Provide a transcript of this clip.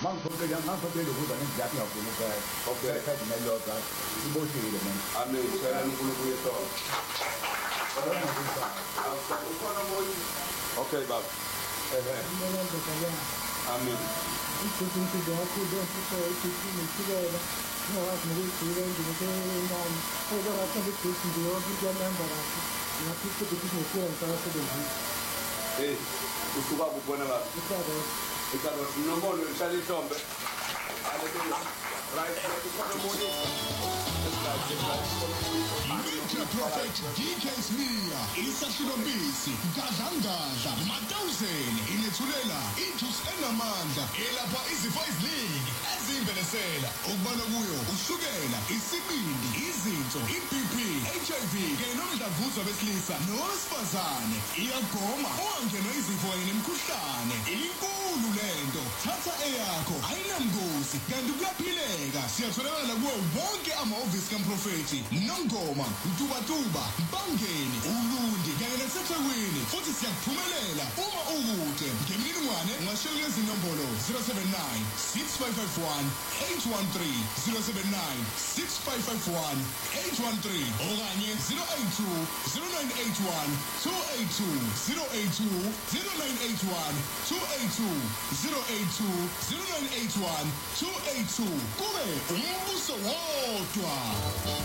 Mangiphoqela ukuba ngiyathi ngiyafuna Okay. ukukhathi nelodwa iboshile mina. Amen. Sicela uNkulunkulu yesonto. Ukhona umuntu. Okay baba. Amen. Hey, usuka kubona baba. Ikalo sinombolo ngihlala ihlombe. Right, ukhona umuntu. Media Prophet DK Smear, Isashilo Mbisi, Gadlangadla, Matawuzeni, Inethulela, Intus enamandla, elapha izifo eziningi ezimbenesela okubala kuyo ushukela, isibindi, izinso, iBP, HIV, kanye nomdlavuza besilisa nowesifazane. Iyagoma owangena izifo kanye nemikhuhlane. Inkulu lento, thatha eyakho, ayinamngozi, kanti kuyaphileka. Siyatholakala kuwo wonke amahhovisi kaMprofethi, Nongoma, Mtubatuba, Bangeni, Ulundi, kanye naseThekwini. Futhi siyakuphumelela uma ukude. Ngemininingwane ungashela lezi nombolo 079 6551 813 079 6551 813 okanye 082 0981 282 082 0981 282 082 0981 282 kube umbuso wodwa.